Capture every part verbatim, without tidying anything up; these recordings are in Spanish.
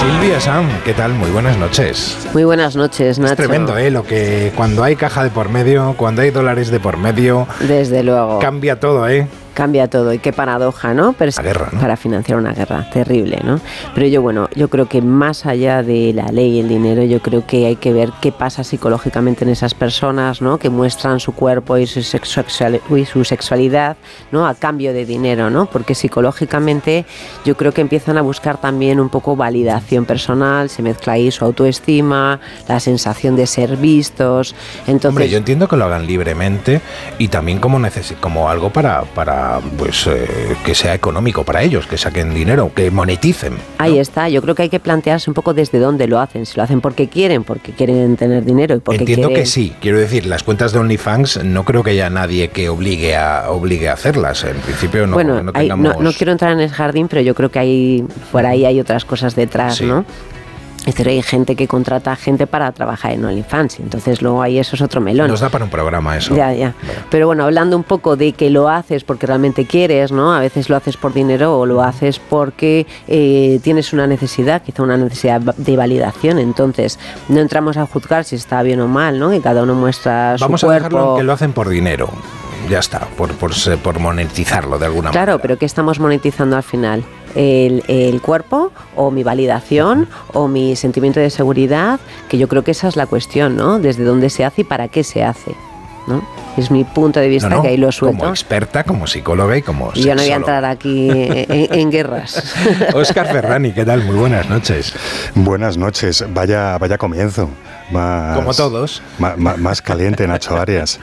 Silvia Sam, ¿qué tal? Muy buenas noches. Muy buenas noches, Nacho. Es tremendo, ¿eh? Lo que cuando hay caja de por medio, cuando hay dólares de por medio... Desde luego. Cambia todo, ¿eh? Cambia todo, y qué paradoja, ¿no? Pero la guerra, ¿no? Para financiar una guerra, terrible, ¿no? Pero yo, bueno, yo creo que más allá de la ley y el dinero, yo creo que hay que ver qué pasa psicológicamente en esas personas, ¿no? Que muestran su cuerpo y su, sexual, y su sexualidad, ¿no? A cambio de dinero, ¿no? Porque psicológicamente yo creo que empiezan a buscar también un poco validación personal, se mezcla ahí su autoestima, la sensación de ser vistos. Entonces, hombre, yo entiendo que lo hagan libremente y también como, necesi- como algo para... para pues eh, que sea económico para ellos, que saquen dinero, que moneticen, ¿no? Ahí está, yo creo que hay que plantearse un poco desde dónde lo hacen, si lo hacen porque quieren, porque quieren tener dinero y porque Entiendo quieren... que sí, quiero decir, las cuentas de OnlyFans no creo que haya nadie que obligue a obligue a hacerlas, en principio no, bueno, no hay, tengamos... no, no quiero entrar en el jardín, pero yo creo que hay por ahí hay otras cosas detrás, sí. ¿No? Es decir, hay gente que contrata a gente para trabajar en OnlyFans, entonces luego ahí eso es otro melón. Nos da para un programa eso. Ya, ya. Bueno. Pero bueno, hablando un poco de que lo haces porque realmente quieres, ¿no? A veces lo haces por dinero o lo haces porque eh, tienes una necesidad, quizá una necesidad de validación, entonces no entramos a juzgar si está bien o mal, ¿no? Que cada uno muestra su Vamos cuerpo. Vamos a dejarlo en que lo hacen por dinero. Ya está, por, por, por monetizarlo de alguna claro, manera. Claro, pero ¿qué estamos monetizando al final? El, el cuerpo o mi validación o mi sentimiento de seguridad, que yo creo que esa es la cuestión, ¿no? Desde dónde se hace y para qué se hace, ¿no? Es mi punto de vista, no, no, que ahí lo suelto. Como experta, como psicóloga y como sexóloga. Yo no voy a entrar aquí en, en guerras. Óscar Ferrani, ¿qué tal? Muy buenas noches. Buenas noches. Vaya, vaya comienzo. Más, como todos. Más, más, más caliente, Nacho Arias.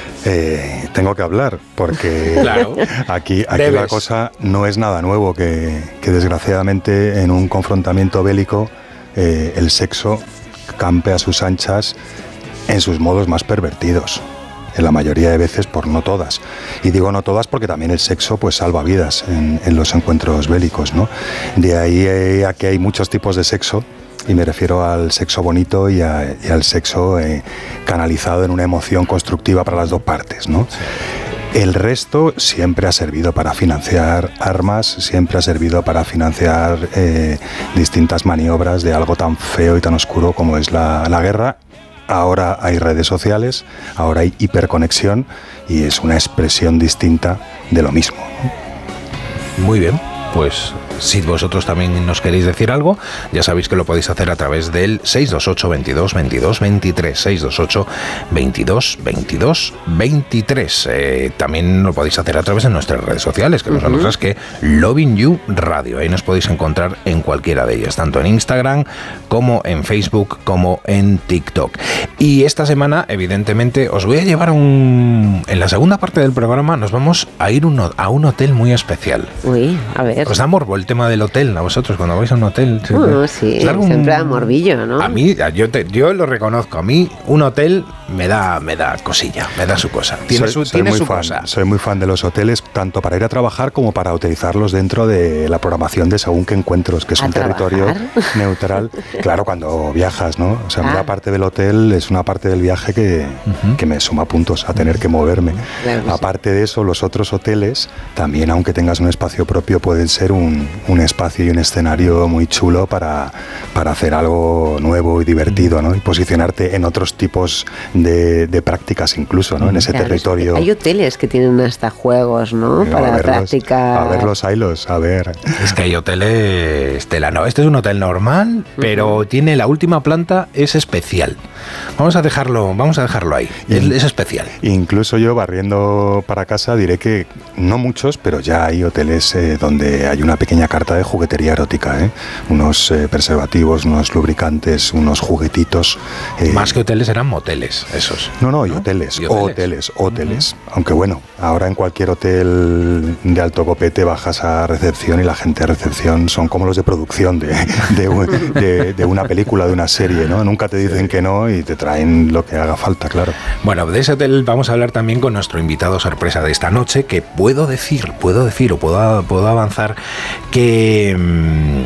Eh, tengo que hablar porque claro, aquí, aquí la cosa no es nada nuevo, que, que desgraciadamente en un confrontamiento bélico eh, el sexo campe a sus anchas en sus modos más pervertidos, en la mayoría de veces, por no todas. Y digo no todas porque también el sexo pues salva vidas en, en los encuentros bélicos, ¿no? De ahí eh, a que hay muchos tipos de sexo. Y me refiero al sexo bonito y, a, y al sexo eh, canalizado en una emoción constructiva para las dos partes, ¿no? Sí. El resto siempre ha servido para financiar armas, siempre ha servido para financiar eh, distintas maniobras de algo tan feo y tan oscuro como es la, la guerra. Ahora hay redes sociales, ahora hay hiperconexión y es una expresión distinta de lo mismo, ¿no? Muy bien. Pues si vosotros también nos queréis decir algo, ya sabéis que lo podéis hacer a través del seis dos ocho, veintidós, veintidós, veintitrés, seis dos ocho, veintidós, veintidós, veintitrés. Eh, también lo podéis hacer a través de nuestras redes sociales, que no son otras que Loving You Radio. Ahí nos podéis encontrar en cualquiera de ellas, tanto en Instagram como en Facebook como en TikTok. Y esta semana, evidentemente, os voy a llevar a un... En la segunda parte del programa nos vamos a ir uno, a un hotel muy especial. Uy, a ver. ¿Os da morbo el tema del hotel a vosotros cuando vais a un hotel? Uh, sí, algo, siempre da morbillo, ¿no? A mí, yo, te, yo lo reconozco, a mí un hotel me da, me da cosilla, me da su cosa. Tiene soy, su, soy tiene muy su fan, cosa. Soy muy fan de los hoteles, tanto para ir a trabajar como para utilizarlos dentro de la programación de según qué encuentros, que es un trabajar? territorio neutral. Claro, cuando viajas, ¿no? O sea, ah. una parte del hotel es una parte del viaje que, uh-huh. que me suma puntos a tener que moverme. Claro que Aparte sí. de eso, los otros hoteles, también aunque tengas un espacio propio, pueden ser un un espacio y un escenario muy chulo para, para hacer algo nuevo y divertido, ¿no? Y posicionarte en otros tipos de, de prácticas incluso, ¿no? En ese claro, territorio. Hay hoteles que tienen hasta juegos, ¿no? Pero para a verlos, practicar. A verlos, haylos, a ver. Es que hay hoteles, Tela, no, este es un hotel normal, pero uh-huh. tiene la última planta, es especial. Vamos a dejarlo, vamos a dejarlo ahí, es, es especial. Incluso yo, barriendo para casa, diré que no muchos, pero ya hay hoteles eh, donde hay una pequeña carta de juguetería erótica, ¿eh? Unos eh, preservativos, unos lubricantes, unos juguetitos. Eh, Más que hoteles eran moteles, esos. No, no, y ¿no? hoteles, ¿Y hoteles, hoteles, hoteles. Uh-huh. Aunque bueno, ahora en cualquier hotel de alto copete bajas a recepción y la gente de recepción son como los de producción de, de, de, de una película, de una serie, ¿no? Nunca te dicen que no y te traen lo que haga falta, claro. Bueno, de ese hotel vamos a hablar también con nuestro invitado sorpresa de esta noche, que puedo decir, puedo decir o puedo, puedo avanzar que mmm,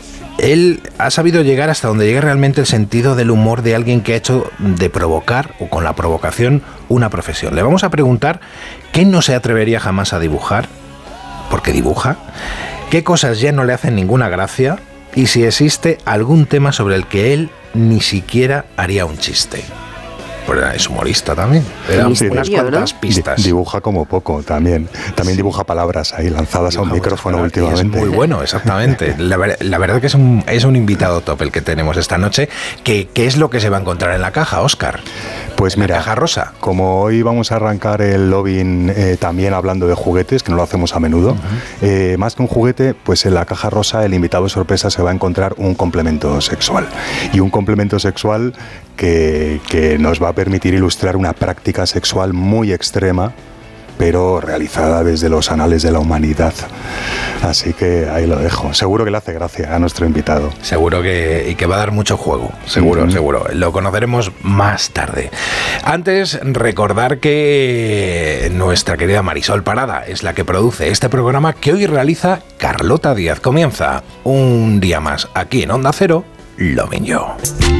él ha sabido llegar hasta donde llega realmente el sentido del humor de alguien que ha hecho de provocar o con la provocación una profesión. Le vamos a preguntar qué no se atrevería jamás a dibujar, porque dibuja, qué cosas ya no le hacen ninguna gracia y si existe algún tema sobre el que él ni siquiera haría un chiste. Pues es humorista también. Le da Sí, unas ¿no? cuantas pistas. Dibuja como poco también. También dibuja palabras ahí lanzadas dibuja a un micrófono últimamente. Es muy bueno, exactamente. La, ver, la verdad que es un, es un invitado top el que tenemos esta noche. ¿Qué, qué es lo que se va a encontrar en la caja, Óscar? Pues en mira, la caja rosa. Como hoy vamos a arrancar el lobbying eh, también hablando de juguetes, que no lo hacemos a menudo, uh-huh. eh, más que un juguete, pues en la caja rosa el invitado sorpresa se va a encontrar un complemento sexual. Y un complemento sexual que, que nos va a permitir ilustrar una práctica sexual muy extrema, pero realizada desde los anales de la humanidad. Así que ahí lo dejo. Seguro que le hace gracia a nuestro invitado. Seguro que, y que va a dar mucho juego. Seguro, uh-huh. seguro. Lo conoceremos más tarde. Antes, recordar que nuestra querida Marisol Parada es la que produce este programa que hoy realiza Carlota Díaz. Comienza un día más aquí en Onda Cero, Lovin' You.